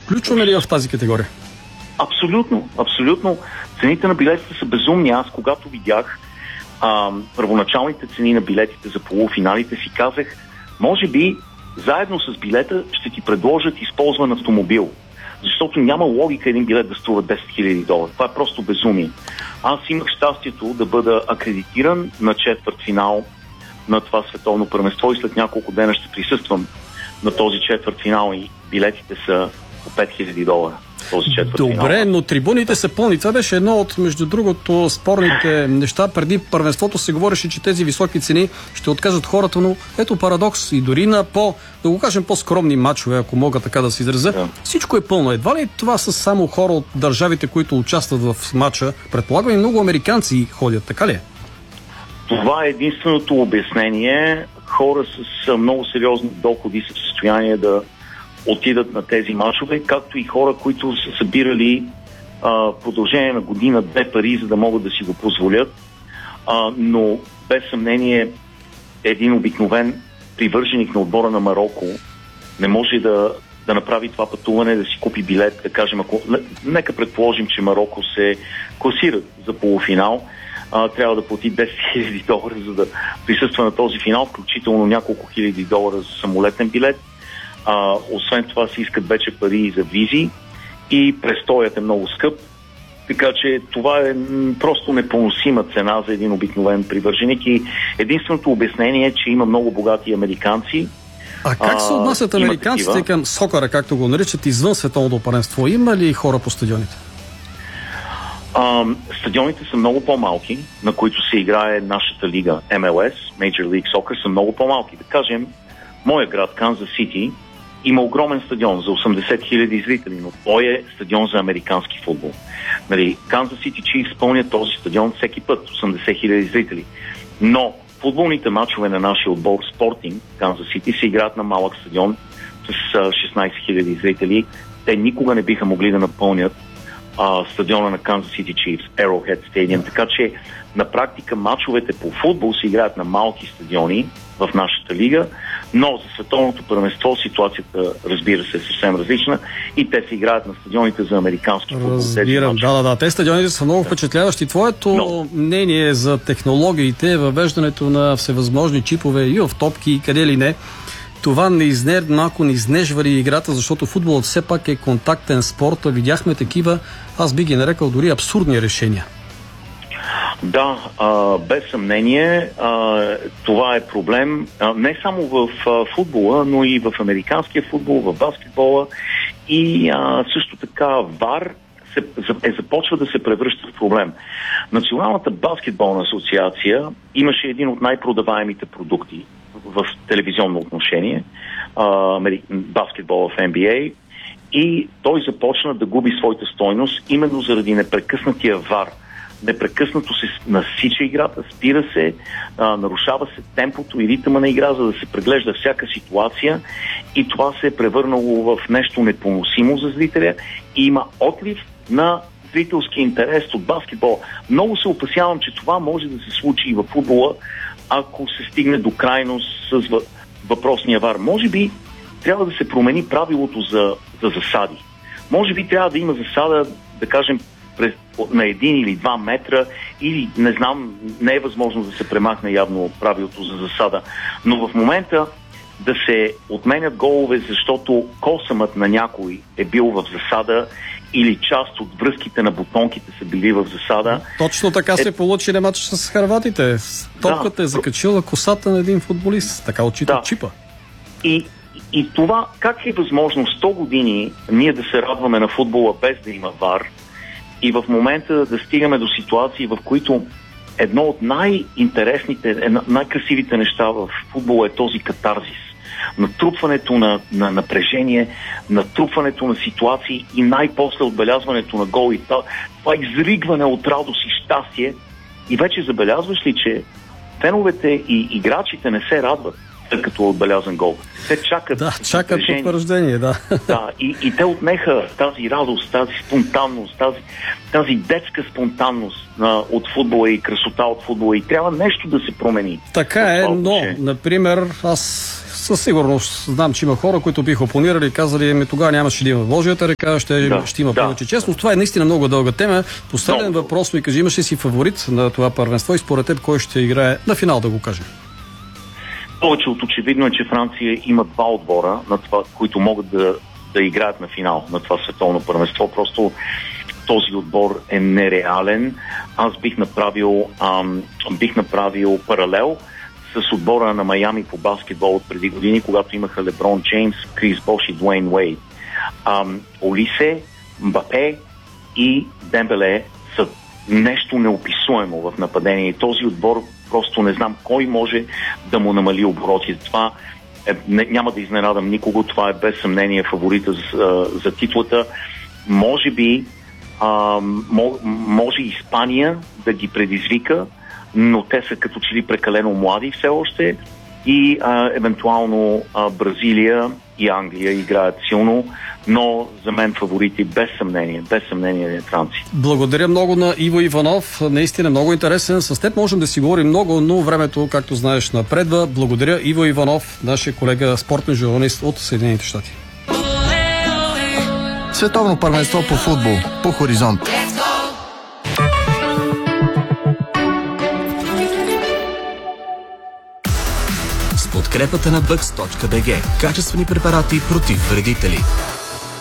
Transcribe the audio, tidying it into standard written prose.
Включваме ли в тази категория? Абсолютно, абсолютно. Цените на билетите са безумни. Аз, когато видях първоначалните цени на билетите за полуфиналите, си казах, може би заедно с билета ще ти предложат използван автомобил. Защото няма логика един билет да струва $10 000. Това е просто безумие. Аз имах щастието да бъда акредитиран на четвъртфинал на това световно първенство и след няколко дена ще присъствам на този четвъртфинал и билетите са по $5 000. Добре, но трибуните са пълни. Това беше едно от, между другото, спорните неща. Преди първенството се говореше, че тези високи цени ще откажат хората, но ето парадокс. И дори на да го кажем, по-скромни мачове, ако мога така да се изразя, всичко е пълно. Едва ли това са само хора от държавите, които участват в мача? Предполагам и много американци ходят, така ли е? Това е единственото обяснение. Хора с много сериозни доходи са в състояние да отидат на тези мачове, както и хора, които са събирали продължение на година-две пари, за да могат да си го позволят. Но без съмнение един обикновен привърженик на отбора на Мароко не може да направи това пътуване, да си купи билет, да кажем, нека предположим, че Мароко се класират за полуфинал, трябва да плати $10 000, за да присъства на този финал, включително няколко $1000 за самолетен билет. Освен това се искат вече пари и за визи и престоят е много скъп. Така че това е просто непоносима цена за един обикновен привърженик и единственото обяснение е, че има много богати американци. А как се отнасят американците към сокъра, както го наричат, извън световното първенство? Има ли хора по стадионите? Стадионите са много по-малки, на които се играе нашата лига MLS, Major League Soccer, са много по-малки. Да кажем, моя град, Канзас Сити, има огромен стадион за 80 000 зрители, но той е стадион за американски футбол. Канзас Сити Чифс изпълнят този стадион всеки път, 80 000 зрители. Но футболните мачове на нашия отбор Спортинг, Канзас Сити, се играят на малък стадион с 16 000 зрители. Те никога не биха могли да напълнят стадиона на Канзас Сити Чифс, Arrowhead Stadium. Така че на практика мачовете по футбол се играят на малки стадиони в нашата лига, но за световното първенство ситуацията, разбира се, е съвсем различна и те се играят на стадионите за американски футбол. Разбирам, да. Те стадионите са много впечатляващи. Твоето мнение за технологиите, въвеждането на всевъзможни чипове и в топки и къде ли не, това малко не изнежва ли играта, защото футболът все пак е контактен спорт, а видяхме такива, аз би ги нарекал дори абсурдни решения. Да, без съмнение, това е проблем не само в футбола, но и в американския футбол, в баскетбола и също така ВАР започва да се превръща в проблем. Националната баскетболна асоциация имаше един от най-продаваемите продукти в телевизионно отношение, баскетбола в NBA, и той започна да губи своята стойност именно заради непрекъснатия ВАР. Непрекъснато се насича играта, спира се, нарушава се темпото и ритъма на игра, за да се преглежда всяка ситуация и това се е превърнало в нещо непоносимо за зрителя и има отлив на зрителски интерес от баскетбол. Много се опасявам, че това може да се случи и в футбола, ако се стигне до крайност с въпросния ВАР. Може би трябва да се промени правилото за засади. Може би трябва да има засада, да кажем, на 1 или 2 метра, или не знам, не е възможно да се премахне явно правилото за засада. Но в момента да се отменят голове, защото косъмът на някой е бил в засада или част от връзките на бутонките са били в засада. Точно така се получи на матч с хърватите. Топката е закачила косата на един футболист. Така отчита чипа. И това, как е възможно 100 години ние да се радваме на футбола без да има ВАР и в момента да стигаме до ситуации, в които едно от най-интересните, най-красивите неща в футбола е този катарзис. Натрупването на напрежение, натрупването на ситуации и най-после отбелязването на гол и това изригване от радост и щастие. И вече забелязваш ли, че феновете и играчите не се радват. тъй като е отбелязан гол. Те чакат потвърждение, да. Да, и те отнеха тази радост, тази спонтанност, тази детска спонтанност от футбола и красота от футбола, и трябва нещо да се промени. Така е, но, например, аз със сигурност знам, че има хора, които биха опонирали и казали, тогава нямаше да има Божията река, ще има повече честност. Това е наистина много дълга тема. Последен въпрос ми кажи, имаш ли си фаворит на това първенство и според теб кой ще играе на финал, да го кажем? Повече от очевидно е, че Франция има два отбора, на това, които могат да играят на финал на това световно първенство. Просто този отбор е нереален. Аз бих направил паралел с отбора на Майами по баскетбол от преди години, когато имаха Леброн Джеймс, Крис Бош и Дуейн Уейд. Олисе, Мбапе и Дембеле са нещо неописуемо в нападение. И този отбор просто не знам кой може да му намали оборотите. Това няма да изненадам никого. Това е без съмнение фаворита за титлата. Може би може Испания да ги предизвика, но те са като че ли прекалено млади все още, и евентуално Бразилия и Англия играят силно, но за мен фаворити без съмнение е Франция. Благодаря много на Иво Иванов, наистина много интересен. С теб можем да си говорим много, но времето, както знаеш, напредва. Благодаря, Иво Иванов, нашия колега спортен журналист от Съединените щати. Световно първенство по футбол по Хоризонт. С подкрепата на Bucks.bg. Качествени препарати против вредители.